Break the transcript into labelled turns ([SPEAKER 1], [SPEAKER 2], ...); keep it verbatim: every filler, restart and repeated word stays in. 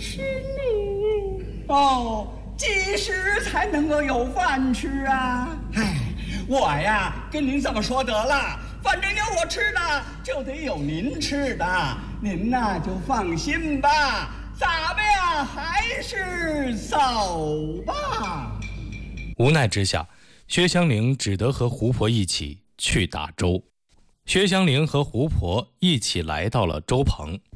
[SPEAKER 1] 是你
[SPEAKER 2] 哦，几时才能够有饭吃啊？哎，我呀，跟您这么说得了，反正有我吃的，就得有您吃的，您呐就放心吧。咱们呀，还是走吧。
[SPEAKER 3] 无奈之下，薛香菱只得和胡婆一起去打粥。薛香菱和胡婆一起来到了粥棚，